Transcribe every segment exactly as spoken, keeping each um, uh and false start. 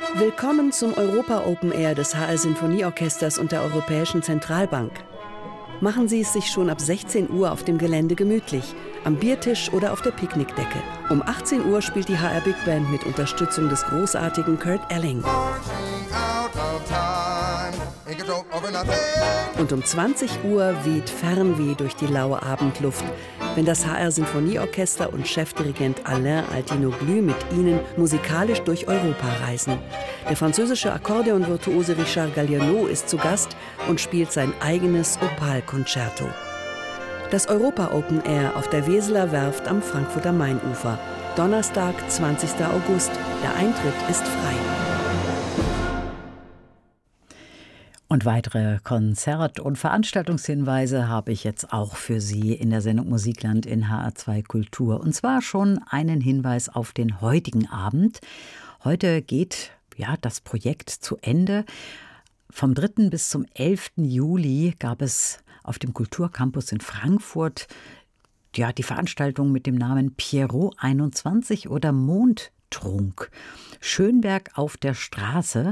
Willkommen zum Europa Open Air des H R Sinfonieorchesters und der Europäischen Zentralbank. Machen Sie es sich schon ab sechzehn Uhr auf dem Gelände gemütlich, am Biertisch oder auf der Picknickdecke. Um achtzehn Uhr spielt die H R Big Band mit Unterstützung des großartigen Kurt Elling. Und um zwanzig Uhr weht Fernweh durch die laue Abendluft, wenn das H R Sinfonieorchester und Chefdirigent Alain Altinoglu mit ihnen musikalisch durch Europa reisen. Der französische Akkordeonvirtuose Richard Galliano ist zu Gast und spielt sein eigenes Opal-Concerto. Das Europa Open Air auf der Weseler Werft am Frankfurter Mainufer. Donnerstag, zwanzigster August. Der Eintritt ist frei. Und weitere Konzert- und Veranstaltungshinweise habe ich jetzt auch für Sie in der Sendung Musikland in H R zwei Kultur. Und zwar schon einen Hinweis auf den heutigen Abend. Heute geht ja das Projekt zu Ende. Vom dritten bis zum elften Juli gab es auf dem Kulturcampus in Frankfurt ja die Veranstaltung mit dem Namen Pierrot einundzwanzig oder Mondtrunk. Schönberg auf der Straße.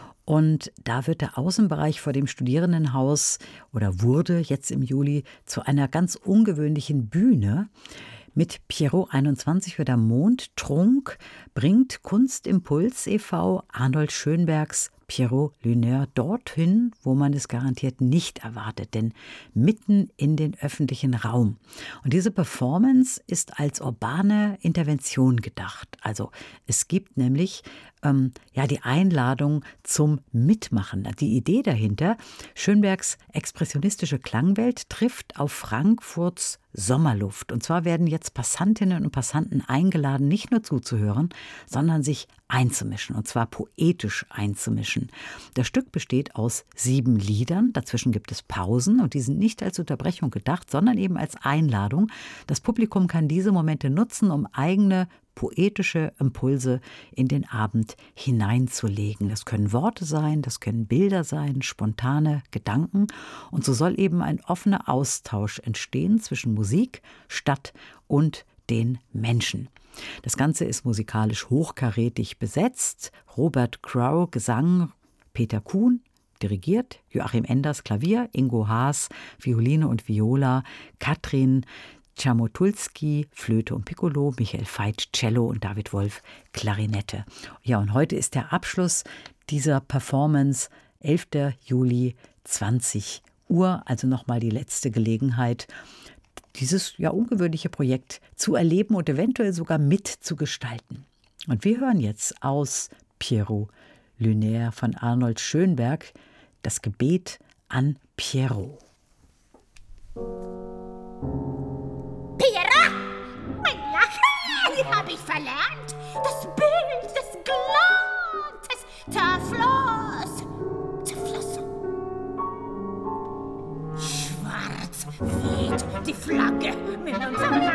Und da wird der Außenbereich vor dem Studierendenhaus oder wurde jetzt im Juli zu einer ganz ungewöhnlichen Bühne. Mit Pierrot einundzwanzig oder Mondtrunk bringt Kunstimpuls e V Arnold Schönbergs Pierrot Lunaire dorthin, wo man es garantiert nicht erwartet, denn mitten in den öffentlichen Raum. Und diese Performance ist als urbane Intervention gedacht. Also es gibt nämlich ähm, ja die Einladung zum Mitmachen. Die Idee dahinter, Schönbergs expressionistische Klangwelt trifft auf Frankfurts Sommerluft. Und zwar werden jetzt Passantinnen und Passanten eingeladen, nicht nur zuzuhören, sondern sich einzumischen, und zwar poetisch einzumischen. Das Stück besteht aus sieben Liedern, dazwischen gibt es Pausen und die sind nicht als Unterbrechung gedacht, sondern eben als Einladung. Das Publikum kann diese Momente nutzen, um eigene poetische Impulse in den Abend hineinzulegen. Das können Worte sein, das können Bilder sein, spontane Gedanken. Und so soll eben ein offener Austausch entstehen zwischen Musik, Stadt und den Menschen. Das Ganze ist musikalisch hochkarätig besetzt. Robert Crow, Gesang, Peter Kuhn, dirigiert, Joachim Enders, Klavier, Ingo Haas, Violine und Viola, Katrin Czamotulski, Flöte und Piccolo, Michael Veit, Cello und David Wolf, Klarinette. Ja, und heute ist der Abschluss dieser Performance, elfter Juli, zwanzig Uhr, also nochmal die letzte Gelegenheit, dieses ja ungewöhnliche Projekt zu erleben und eventuell sogar mitzugestalten. Und wir hören jetzt aus Pierrot Lunaire von Arnold Schönberg das Gebet an Pierrot. Pierrot! Mein Lachen habe ich verlernt. Das Bild des Glanzes zerfloss. Zerflossen. Schwarz weht die Flagge mit unserem